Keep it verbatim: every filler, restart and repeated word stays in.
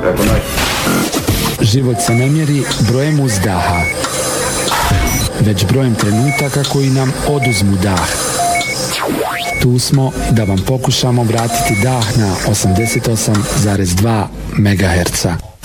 kako naj. Život se ne mjeri brojem uzdaha, već brojem trenutaka koji nam oduzmu dah. Tu smo da vam pokušamo vratiti dah na osamdeset osam zarez dva megaherca.